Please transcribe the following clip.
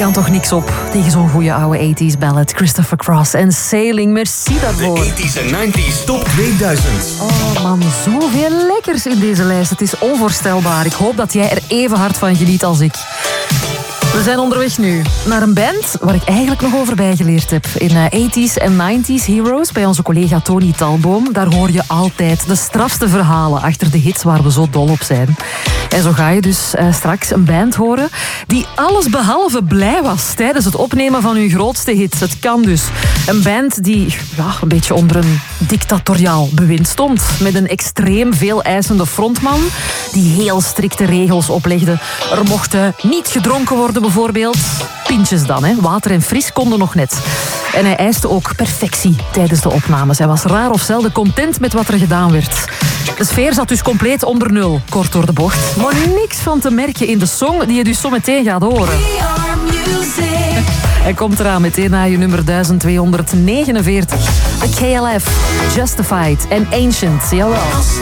kan toch niks op tegen zo'n goede oude 80s ballad. Christopher Cross en Sailing. Merci daarvoor. De 80s en 90s Top 2000. Oh man, zoveel lekkers in deze lijst. Het is onvoorstelbaar. Ik hoop dat jij er even hard van geniet als ik. We zijn onderweg nu naar een band waar ik eigenlijk nog over bijgeleerd heb. In 80s en 90s Heroes bij onze collega Tony Talboom. Daar hoor je altijd de strafste verhalen achter de hits waar we zo dol op zijn. En zo ga je dus straks een band horen die alles behalve blij was tijdens het opnemen van hun grootste hit. Het kan dus. Een band die een beetje onder een dictatoriaal bewind stond. Met een extreem veel eisende frontman die heel strikte regels oplegde. Er mocht niet gedronken worden bijvoorbeeld. Pintjes dan, hè. Water en fris konden nog net. En hij eiste ook perfectie tijdens de opnames. Hij was raar of zelden content met wat er gedaan werd. De sfeer zat dus compleet onder nul, kort door de bocht. Maar niks van te merken in de song die je dus zo meteen gaat horen. Hij komt eraan meteen na je nummer 1249. De KLF, Justified en Ancient. Jawel.